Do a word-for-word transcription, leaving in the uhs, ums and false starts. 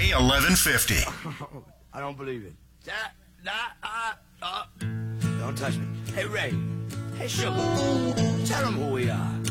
K eleven fifty. I don't believe it. That, that, uh, uh, don't touch me. Hey, Ray. Hey, Sugar. Tell them who we are.